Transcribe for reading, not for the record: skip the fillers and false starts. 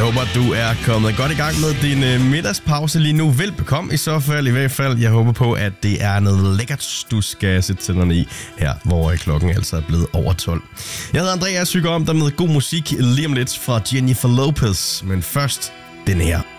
Jeg håber, du er kommet godt i gang med din middagspause lige nu. Velbekomme i så fald, i hvert fald. Jeg håber på, at det er noget lækkert, du skal sætte tænderne i her, hvor klokken altså er blevet over 12. Jeg hedder Andreas, syger om dig med god musik lige om lidt fra Jennifer Lopez. Men først den her.